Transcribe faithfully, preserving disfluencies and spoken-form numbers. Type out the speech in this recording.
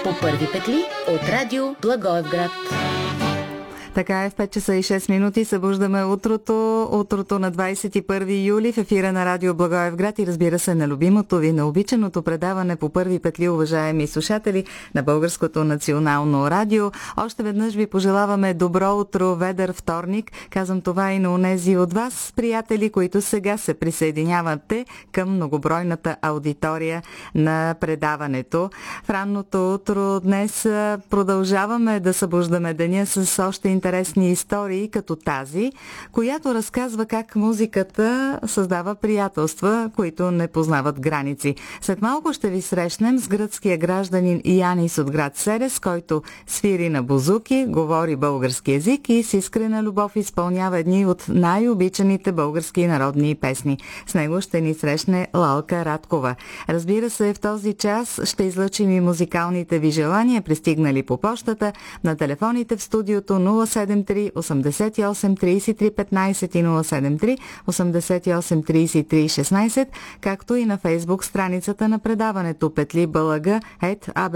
по първи петли от радио Благоевград. Така е, в пет часа и шест минути събуждаме утрото, утрото на двадесет и първи юли в ефира на радио Благоевград и разбира се на любимото ви, на обичаното предаване по първи петли, уважаеми слушатели на Българското национално радио. Още веднъж ви пожелаваме добро утро, ведър вторник. Казвам това и на онези от вас, приятели, които сега се присъединявате към многобройната аудитория на предаването. В ранното утро днес продължаваме да събуждаме деня с още интересни истории, като тази, която разказва как музиката създава приятелства, които не познават граници. След малко ще ви срещнем с гръцкия гражданин Янис от град Серес, който свири на бузуки, говори български език и с искрена любов изпълнява едни от най-обичаните български народни песни. С него ще ни срещне Лалка Радкова. Разбира се, в този час ще излъчим и музикалните ви желания, пристигнали по почтата, на телефоните в студиото нула седем три осемдесет и осем тридесет и три петнадесет и нула седем три осемдесет и осем тридесет и три шестнадесет, както и на Фейсбук страницата на предаването Петли Бълъга ет